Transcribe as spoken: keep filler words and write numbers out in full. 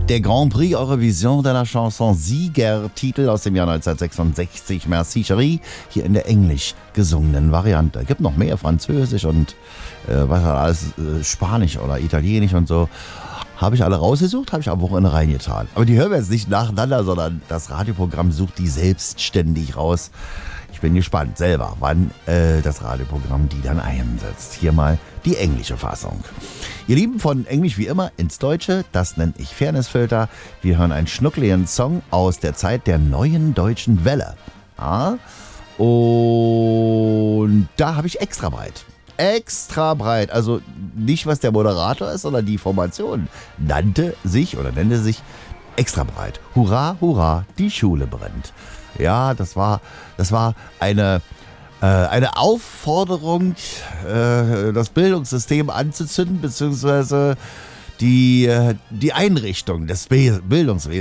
Der Grand Prix Eurovision de la Chanson Siegertitel aus dem Jahr neunzehnhundertsechsundsechzig, Merci Chérie, hier in der englisch gesungenen Variante. Gibt noch mehr, Französisch und äh, was alles, äh, Spanisch oder Italienisch und so. Habe ich alle rausgesucht, habe ich am Wochenende reingetan. Aber die hören wir jetzt nicht nacheinander, sondern das Radioprogramm sucht die selbstständig raus. Ich bin gespannt selber, wann äh, das Radioprogramm die dann einsetzt. Hier mal die englische Fassung. Ihr Lieben, von Englisch wie immer ins Deutsche, das nenne ich Fairnessfilter. Wir hören einen schnuckligen Song aus der Zeit der neuen deutschen Welle. Ja? Und da habe ich extra breit. Extra breit, also nicht was der Moderator ist, sondern die Formation nannte sich oder nannte sich extra breit. Hurra, hurra, die Schule brennt. Ja, das war, das war eine, äh, eine Aufforderung, äh, das Bildungssystem anzuzünden, beziehungsweise die, äh, die Einrichtung des Bildungswesens